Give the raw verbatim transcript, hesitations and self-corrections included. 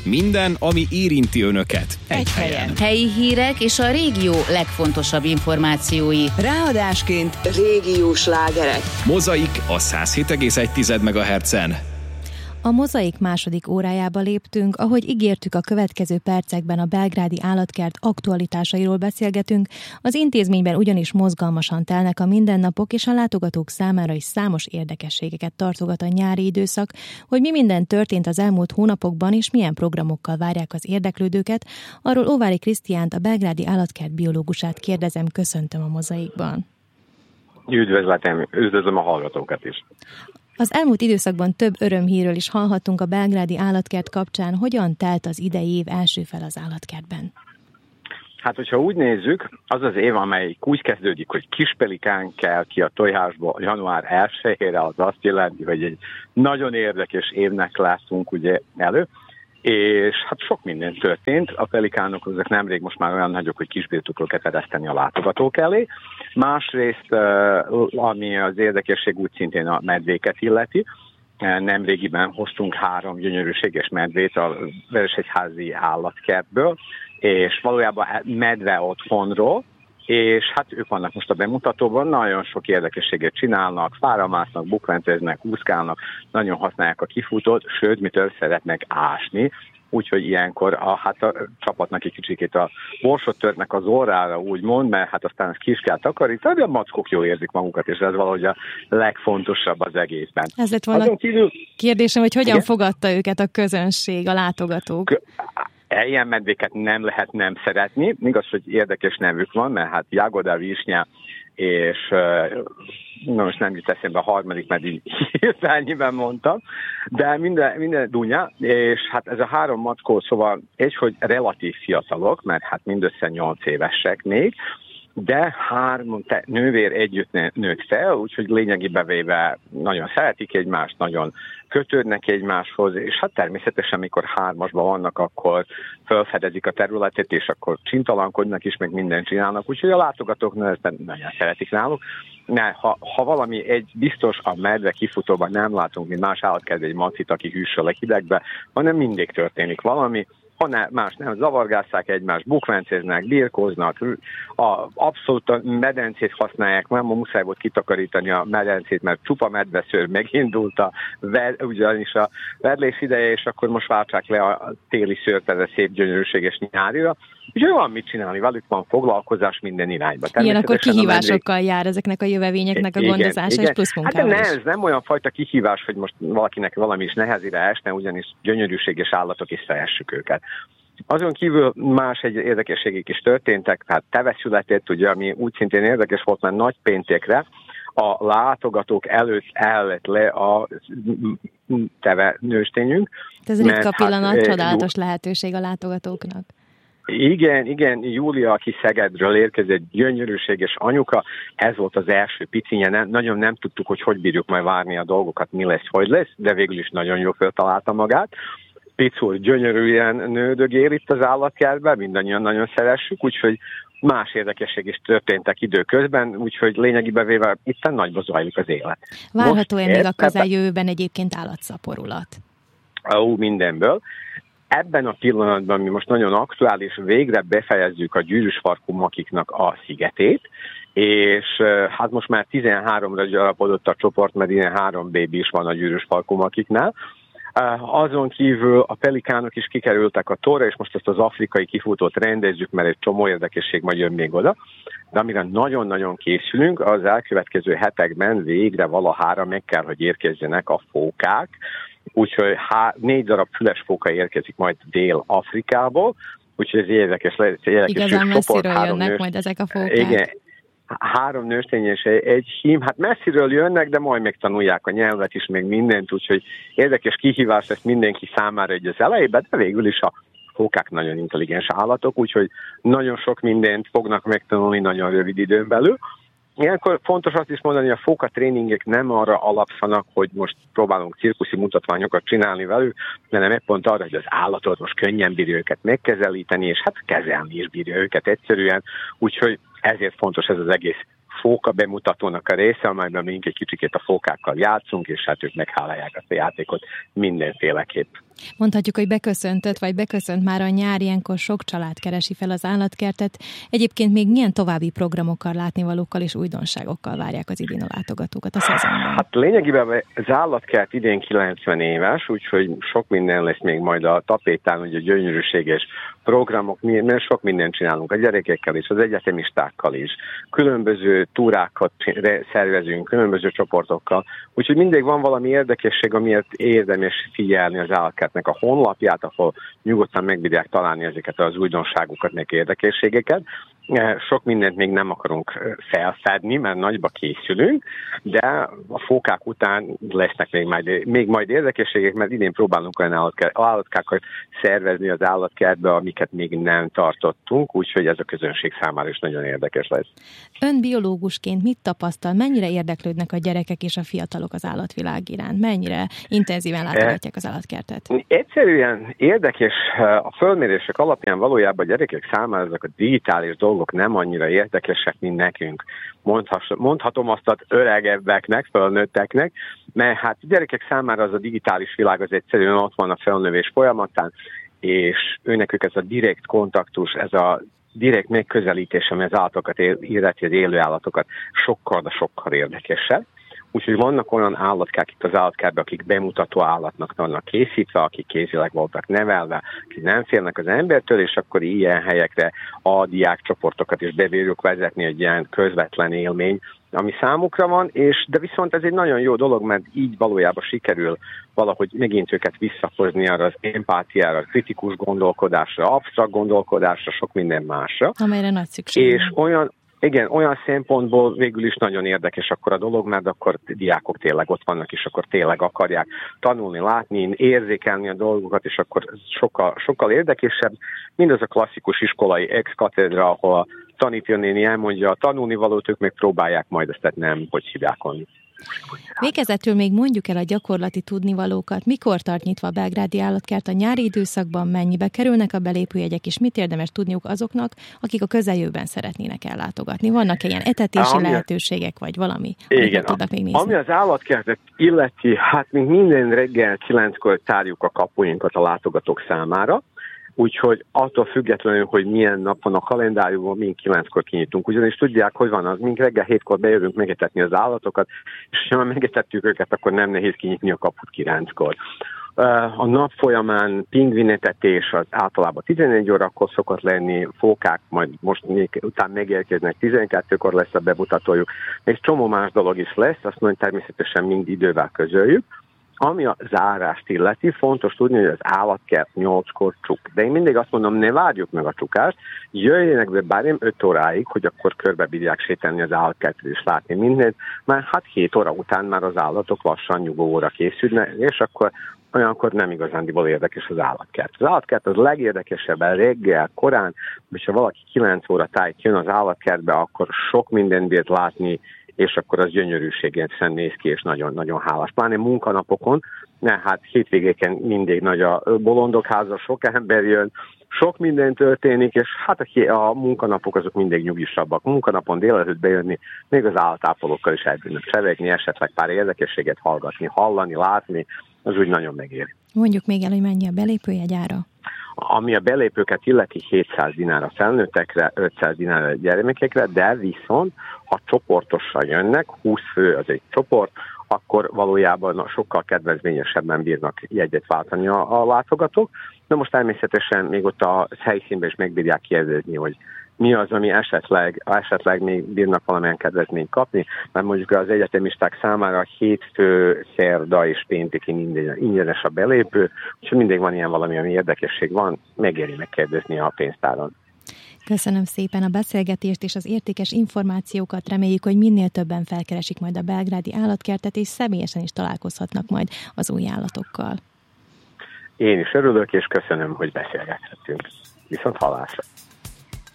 Minden, ami érinti önöket. Egy, Egy helyen. helyen. Helyi hírek és a régió legfontosabb információi. Ráadásként régiós slágerek. Mozaik a száz hét egész egy megahertzen. A Mozaik második órájába léptünk, ahogy ígértük, a következő percekben a belgrádi állatkert aktualitásairól beszélgetünk, az intézményben ugyanis mozgalmasan telnek a mindennapok, és a látogatók számára is számos érdekességeket tartogat a nyári időszak, hogy mi minden történt az elmúlt hónapokban, és milyen programokkal várják az érdeklődőket, arról Óvári Krisztiánt, a belgrádi állatkert biológusát kérdezem, köszöntöm a Mozaikban. Üdvözletem, üdvözlöm a hallgatókat is. Az elmúlt időszakban több örömhírről is hallhattunk a belgrádi állatkert kapcsán. Hogyan telt az idei év első fel az állatkertben? Hát, hogyha úgy nézzük, az az év, amely úgy kezdődik, hogy kispelikán kell ki a tojásból január elsejére, az azt jelenti, hogy egy nagyon érdekes évnek látunk ugye elő, és hát sok minden történt. A pelikánok azok nemrég most már olyan nagyok, hogy kisbirtoklokat ereszteni a látogatók elé. Másrészt, ami az érdekesség, úgy szintén a medvéket illeti. Nemrégiben hoztunk három gyönyörűséges medvét a Vörösegyházi állatkertből, és valójában medve otthonról, és hát ők vannak most a bemutatóban, nagyon sok érdekességet csinálnak, fáramásznak, bukvenceznek, úszkálnak, nagyon használják a kifutót, sőt, mitől szeretnek ásni, úgyhogy ilyenkor a, hát a csapatnak egy kicsikét a borsot törtnek az orrára, úgymond, mert hát aztán ezt ki is kell takarítani, de a mackók jól érzik magukat, és ez valahogy a legfontosabb az egészben. Ez lett volna a kívül... kérdésem, hogy hogyan Igen? fogadta őket a közönség, a látogatók? Ilyen medvéket nem lehet nem szeretni. Igaz, hogy érdekes nevük van, mert hát Jagoda, Visnya, és na most nem jut eszembe a harmadik, mert így hirtelennyire mondtam, de minden, minden dunya, és hát ez a három mackó, szóval egy, hogy relatív fiatalok, mert hát mindössze nyolc évesek még, de három nővér együtt nőtt fel, úgyhogy lényegében véve nagyon szeretik egymást, nagyon kötődnek egymáshoz, és hát természetesen, amikor hármasban vannak, akkor felfedezik a területet, és akkor csintalankodnak is, meg mindent csinálnak, úgyhogy a látogatók nagyon szeretik náluk. Ne, ha, ha valami egy biztos, a medve kifutóban nem látunk, mint más állatkertben egy macit, aki hűsöl a hidegbe, hanem mindig történik valami, ha ne, más nem, zavargásszák egymást, bukvencéznek, birkóznak, a, abszolút a medencét használják, nem, muszáj volt kitakarítani a medencét, mert csupa medveszőr megindult a, ugyanis a vedlés ideje, és akkor most váltsák le a téli szőrt, ez a szép gyönyörűséges nyárira. Úgyhogy van mit csinálni velük, van foglalkozás minden irányba. Igen, akkor kihívásokkal medvék... jár ezeknek a jövevényeknek a igen, gondozása igen. és plusz munkával. Hát de ne, ez nem olyan fajta kihívás, hogy most valakinek valami is nehezére esne, ugyanis gyönyörűséges állatok, és szeressük őket. Azon kívül más egy érdekességek is történtek, tehát teve született, ugye, ami úgy szintén érdekes volt, mert nagy péntekre a látogatók előtt ellett le a teve nőstényünk. Ez ritka pillanat, hát, csodálatos lehetőség a látogatóknak. Igen, igen, Júlia, aki Szegedről érkezett, gyönyörűséges anyuka, ez volt az első picinye, nem, nagyon nem tudtuk, hogy hogy bírjuk majd várni a dolgokat, mi lesz, hogy lesz, de végül is nagyon jól feltalálta magát. Picur gyönyörűen nődögél itt az állatkertben, mindannyian nagyon szeressük, úgyhogy más érdekesség is történtek időközben, úgyhogy lényegében véve itt nagyba zajlik az élet. Várható-e még a közeljövőben egyébként állatszaporulat? Ó, mindenből. Ebben a pillanatban mi most nagyon aktuális, végre befejezzük a gyűrűsfarkú makiknak a szigetét, és hát most már tizenháromra gyarapodott a csoport, mert ilyen három bébi is van a gyűrűsfarkú makiknál. Azon kívül a pelikánok is kikerültek a torra, és most ezt az afrikai kifutót rendezzük, mert egy csomó érdekesség majd jön még oda. De amire nagyon-nagyon készülünk, az elkövetkező hetekben végre valahára meg kell, hogy érkezzenek a fókák. Úgyhogy há, négy darab füles fóka érkezik majd Dél-Afrikából, úgyhogy ez érdekes lesz. Igazán messziről jönnek nőst... majd ezek a fókák. Igen, három nőstény és egy hím, hát messziről jönnek, de majd megtanulják a nyelvet is, még mindent, úgyhogy érdekes kihívás lesz mindenki számára egy az elejében, de végül is a fókák nagyon intelligens állatok, úgyhogy nagyon sok mindent fognak megtanulni nagyon rövid időn belül. Ilyenkor fontos azt is mondani, hogy a fóka tréningek nem arra alapszanak, hogy most próbálunk cirkuszi mutatványokat csinálni velük, hanem épp pont arra, hogy az állatot most könnyen bírja őket megkezelíteni, és hát kezelni is bírja őket egyszerűen, úgyhogy ezért fontos ez az egész fóka bemutatónak a része, amelyben mink egy kicsikét a fókákkal játszunk, és hát ők meghálálják azt a játékot mindenféleképp. Mondhatjuk, hogy beköszöntött, vagy beköszönt már a nyár, ilyenkor sok család keresi fel az állatkertet. Egyébként még milyen további programokkal, látnivalókkal és újdonságokkal várják az idén a látogatókat a szezonban? Hát lényegében az állatkert idén kilencven éves, úgyhogy sok minden lesz még majd a tapétán, ugye gyönyörűséges programok, mert sok mindent csinálunk a gyerekekkel is, az egyetemistákkal is. Különböző túrákat szervezünk, különböző csoportokkal, úgyhogy mindig van valami érdekesség, amiért érdemes figyelni az állatkertnek a honlapját, ahol nyugodtan meg bírják találni ezeket az újdonságokat, meg érdekességeket. Sok mindent még nem akarunk felfedni, mert nagyba készülünk, de a fókák után lesznek még majd, még majd érdekességek, mert idén próbálunk olyan állatkákat szervezni az állatkertbe, amiket még nem tartottunk, úgyhogy ez a közönség számára is nagyon érdekes lesz. Ön biológusként mit tapasztal? Mennyire érdeklődnek a gyerekek és a fiatalok az állatvilág iránt? Mennyire intenzíven látogatják az állatkertet? Egyszerűen érdekes, a fölmérések alapján valójában a gyerekek számára ezek a digitális dolgok nem annyira érdekesek, mint nekünk. Mondhatom azt az öregebbeknek, fölnőtteknek, mert hát a gyerekek számára az a digitális világ az egyszerűen ott van a felnövés folyamatán, és őnekük ez a direkt kontaktus, ez a direkt megközelítés, ami az állatokat, illeti az élő állatokat sokkal, de sokkal érdekesebb. Úgyhogy vannak olyan állatkák itt az állatkertben, akik bemutató állatnak vannak készítve, akik kézileg voltak nevelve, akik nem félnek az embertől, és akkor ilyen helyekre a diákcsoportokat is bebírjuk vezetni, egy ilyen közvetlen élmény, ami számukra van, és de viszont ez egy nagyon jó dolog, mert így valójában sikerül valahogy megint őket visszahozni arra az empátiára, kritikus gondolkodásra, absztrakt gondolkodásra, sok minden másra. Amelyre nagy szükség. És olyan Igen, olyan szempontból végül is nagyon érdekes akkor a dolog, mert akkor diákok tényleg ott vannak, és akkor tényleg akarják tanulni, látni, érzékelni a dolgokat, és akkor sokkal, sokkal érdekesebb. Mindaz a klasszikus iskolai ex-katedra, ahol a tanítőnéni elmondja a tanulnivalót, ők meg próbálják majd ezt nem, hogy hibákolni. Végezetül még mondjuk el a gyakorlati tudnivalókat. Mikor tart nyitva a belgrádi állatkert a nyári időszakban, mennyibe kerülnek a belépőjegyek, és mit érdemes tudniuk azoknak, akik a közeljövőben szeretnének ellátogatni? Vannak-e ilyen etetési ami lehetőségek, vagy valami, igen, tudnak még nézni? Ami az állatkertet illeti, hát még minden reggel kilenckor tárjuk a kapuinkat a látogatók számára, úgyhogy attól függetlenül, hogy milyen nap van a kalendáriumban, mind kilenckor kinyitunk. Ugyanis tudják, hogy van az, mink reggel hétkor bejövünk megetetni az állatokat, és ha megetettük őket, akkor nem nehéz kinyitni a kaput kilenckor. A nap folyamán pingvinetetés az általában tizenegy órakor szokott lenni, fókák majd most még után megérkeznek, tizenkettőkor lesz a bemutatójuk, és csomó más dolog is lesz, azt mondjuk természetesen mind idővel közöljük. Ami a zárást illeti, fontos tudni, hogy az állatkert nyolckor csuk. De én mindig azt mondom, ne várjuk meg a csukást, jöjjenek be bármilyen öt óráig, hogy akkor körbe bírják sétálni az állatkertet és látni mindent, mert hát hét óra után már az állatok lassan nyugovóra készülnek, és akkor olyankor nem igazándiból érdekes az állatkert. Az állatkert az legérdekesebb reggel, korán, hogyha valaki kilenc óra tájt jön az állatkertbe, akkor sok mindent bírt látni, és akkor az gyönyörűségesen néz ki, és nagyon-nagyon hálás. Pláne munkanapokon, ne, hát hétvégéken mindig nagy a bolondokháza, sok ember jön, sok minden történik, és hát a, a munkanapok azok mindig nyugisabbak. Munkanapon délelőtt bejönni, még az állatápolókkal is elbírnak csevegni, esetleg pár érdekességet hallgatni, hallani, látni, az úgy nagyon megéri. Mondjuk még el, hogy mennyi a belépőjegy ára? Ami a belépőket illeti hétszáz dinár a felnőttekre, ötszáz dinár a gyermekekre, de viszont, ha csoportosan jönnek, húsz fő az egy csoport, akkor valójában sokkal kedvezményesebben bírnak jegyet váltani a, a látogatók. De most természetesen még ott a helyszínben is megbírják kérdezni, hogy mi az, ami esetleg, esetleg még bírnak valamilyen kedvezményt kapni, mert mondjuk az egyetemisták számára hétfő, szerda és pénteki minden ingyenes a belépő, úgyhogy mindig van ilyen valami, ami érdekesség van, megéri megkérdezni a pénztáron. Köszönöm szépen a beszélgetést és az értékes információkat. Reméljük, hogy minél többen felkeresik majd a belgrádi állatkertet, és személyesen is találkozhatnak majd az új állatokkal. Én is örülök, és köszönöm, hogy beszélgethettünk. Viszont hallásra!